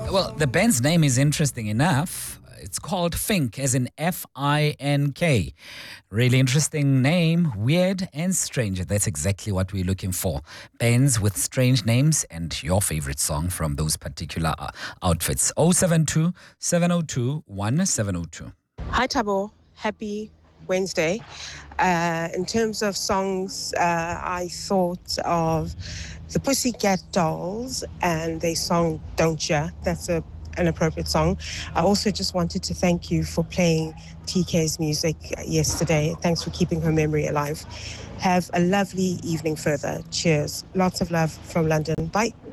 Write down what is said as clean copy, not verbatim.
Well, the band's name is interesting enough. It's called Fink, as in Fink. Really interesting name, weird and strange. That's exactly what we're looking for. Bands with strange names and your favorite song from those particular outfits. 072 702 1702. Hi, Tabo. Happy Wednesday. In terms of songs, I thought of the Pussycat Dolls and their song Don't Ya. That's an appropriate song. I also just wanted to thank you for playing TK's music yesterday. Thanks for keeping her memory alive. Have a lovely evening further. Cheers. Lots of love from London. Bye.